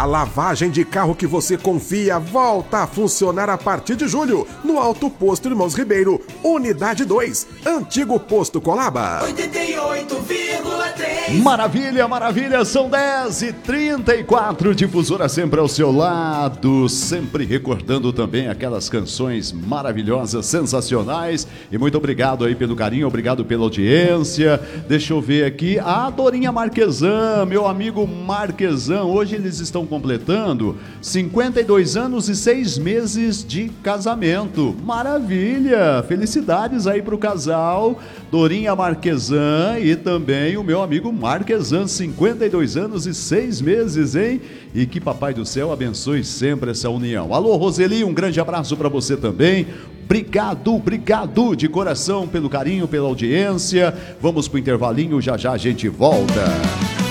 A lavagem de carro que você confia volta a funcionar a partir de julho no Alto Posto Irmãos Ribeiro, Unidade 2, Antigo Posto Colaba. 88,3. Maravilha, maravilha, são 10h34, Difusora sempre ao seu lado, sempre recordando também aquelas canções maravilhosas, sensacionais. E muito obrigado aí pelo carinho, obrigado pela audiência. Deixa eu ver aqui, a Dorinha Marquesan, meu amigo Marquesan, hoje eles estão completando 52 anos e 6 meses de casamento. Maravilha, felicidades aí pro casal Dorinha Marquesan e também o meu amigo Marquesan, 52 anos e 6 meses, hein? E que Papai do Céu abençoe sempre essa união. Alô, Roseli, um grande abraço para você também. Obrigado de coração pelo carinho, pela audiência. Vamos pro intervalinho, já já a gente volta.